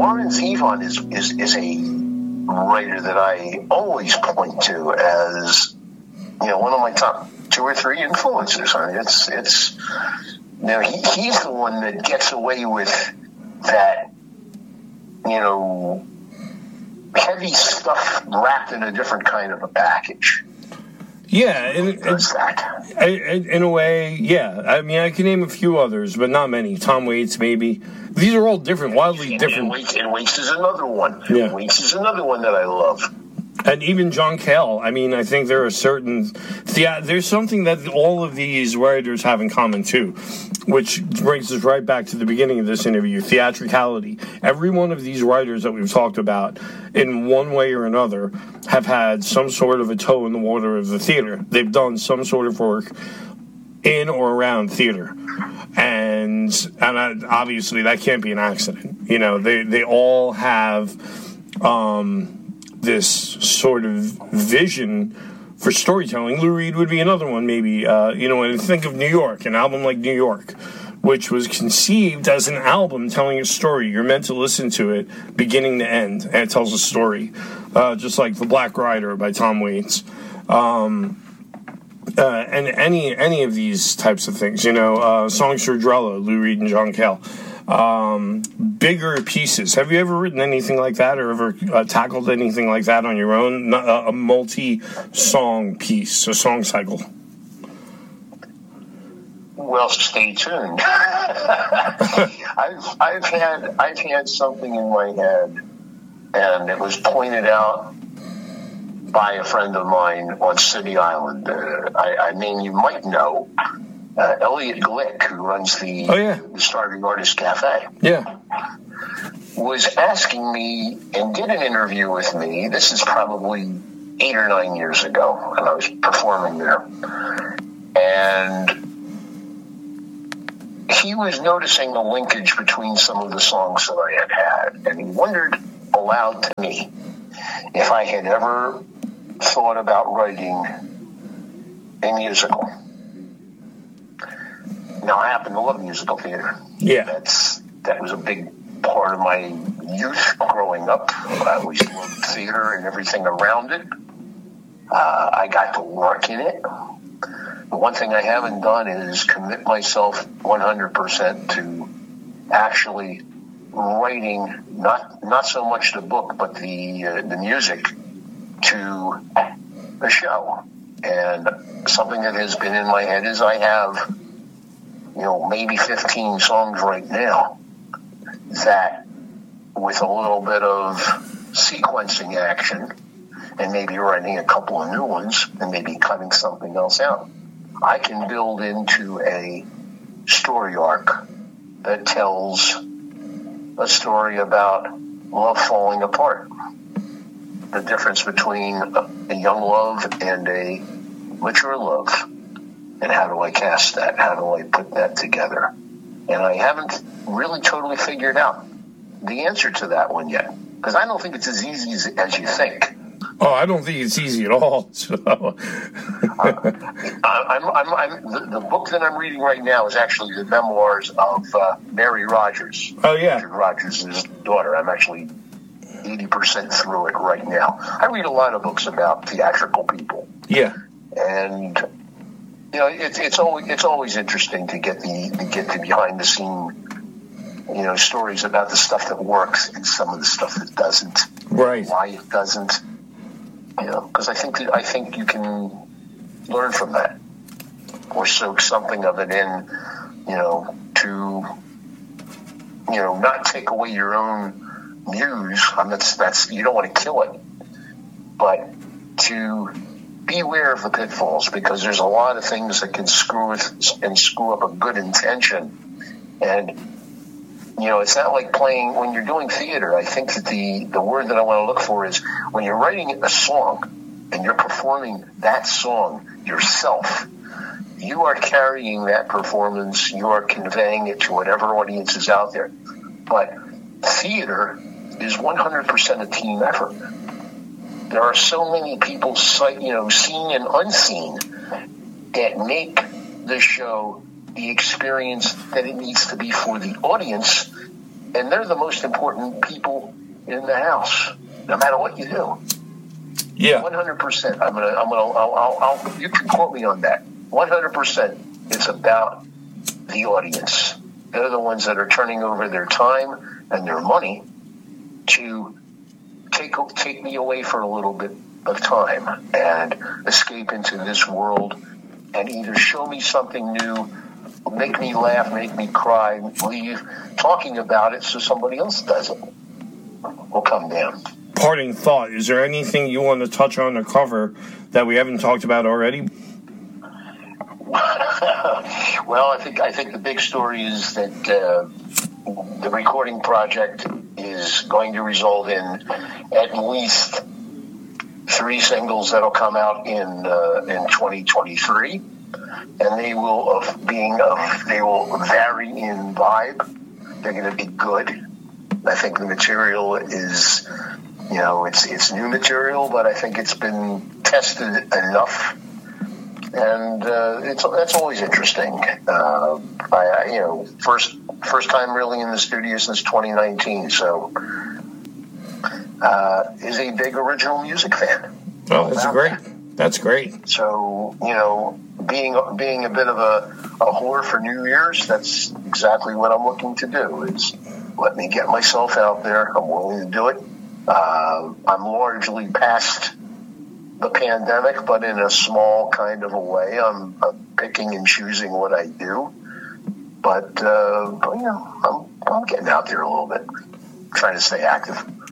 Lawrence Zevon is a writer that I always point to as, one of my top 2 or 3 influences. I mean, it's he's the one that gets away with that, heavy stuff wrapped in a different kind of a package. Yeah, in a way, yeah. I mean, I can name a few others, but not many. Tom Waits, maybe. These are all different, wildly different. And Waits is another one. Yeah. Waits is another one that I love. And even John Cale. I mean, I think there are certain... there's something that all of these writers have in common, too, which brings us right back to the beginning of this interview, theatricality. Every one of these writers that we've talked about, in one way or another, have had some sort of a toe in the water of the theater. They've done some sort of work in or around theater. And obviously, that can't be an accident. They all have... this sort of vision for storytelling. Lou Reed would be another one, maybe. And think of New York, an album like New York, which was conceived as an album telling a story. You're meant to listen to it beginning to end, and it tells a story. Just like The Black Rider by Tom Waits. And any of these types of things, Songs for Drella, Lou Reed and John Cale. Bigger pieces. Have you ever written anything like that, or ever tackled anything like that on your own? A multi-song piece, a song cycle. Well, stay tuned. I've had something in my head, and it was pointed out by a friend of mine on City Island. You might know. Elliot Glick, who runs the Starving Artist Cafe, was asking me and did an interview with me. This is probably 8 or 9 years ago, and I was performing there. And he was noticing the linkage between some of the songs that I had, and he wondered aloud to me if I had ever thought about writing a musical. Now, I happen to love musical theater. Yeah. That was a big part of my youth growing up. I always loved theater and everything around it. I got to work in it. The one thing I haven't done is commit myself 100% to actually writing, not so much the book, but the music to the show. And something that has been in my head is I have... maybe 15 songs right now that, with a little bit of sequencing action and maybe writing a couple of new ones and maybe cutting something else out, I can build into a story arc that tells a story about love falling apart, the difference between a young love and a mature love. And how do I cast that? How do I put that together? And I haven't really totally figured out the answer to that one yet, because I don't think it's as easy as you think. Oh, I don't think it's easy at all. So. The book that I'm reading right now is actually the memoirs of Mary Rogers. Oh, yeah. Richard Rogers' daughter. I'm actually 80% through it right now. I read a lot of books about theatrical people. Yeah. And... it's always interesting to get the behind the scene, stories about the stuff that works and some of the stuff that doesn't. Right. Why it doesn't. Because I think you can learn from that, or soak something of it in, to not take away your own muse. That's you don't want to kill it, but to beware of the pitfalls, because there's a lot of things that can screw up a good intention. And, it's not like playing when you're doing theater. I think that the word that I want to look for is when you're writing a song and you're performing that song yourself, you are carrying that performance, you are conveying it to whatever audience is out there. But theater is 100% a team effort. There are so many people, seen and unseen, that make the show the experience that it needs to be for the audience, and they're the most important people in the house, no matter what you do. Yeah, 100%. I'll you can quote me on that. 100%. It's about the audience. They're the ones that are turning over their time and their money to take me away for a little bit of time and escape into this world and either show me something new, make me laugh, make me cry, leave talking about it so somebody else does it. Will come down. Parting thought, is there anything you want to touch on the cover that we haven't talked about already? Well, I think the big story is that the recording project is going to result in at least 3 singles that'll come out in 2023, and they will vary in vibe. They're going to be good. I think the material is, it's new material, but I think it's been tested enough. And that's always interesting. First time really in the studio since 2019. So, is a big original music fan. Oh, that's great. So, being a bit of a whore for New Year's, that's exactly what I'm looking to do. Is let me get myself out there. I'm willing to do it. I'm largely past the pandemic, but in a small kind of a way. I'm picking and choosing what I do, but I'm getting out there a little bit, trying to stay active.